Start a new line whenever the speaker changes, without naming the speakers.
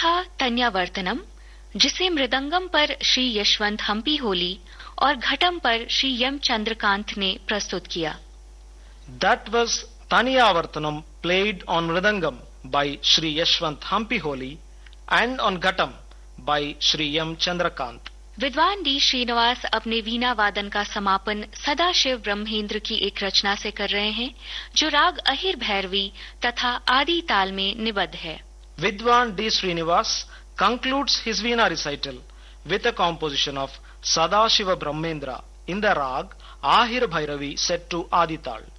था तन्यावर्तनम, जिसे मृदंगम पर श्री यशवंत हम्पी होली और घटम पर श्री एम चंद्रकांत ने प्रस्तुत किया.
That was Taniyavartanam played on Mridangam by Sri Yashwant Hampi Holi and on Ghatam by Sri M. Chandrakant.
विद्वान डी श्रीनिवास अपने वीणा वादन का समापन सदाशिव ब्रह्मेंद्र की एक रचना से कर रहे हैं, जो राग अहिर भैरवी तथा आदि ताल में निबद्ध है.
Vidwan D. Srinivas concludes his Veena recital with a composition of Sadashiva Brahmendra in the rag Ahir Bhairavi set to Adi Tal.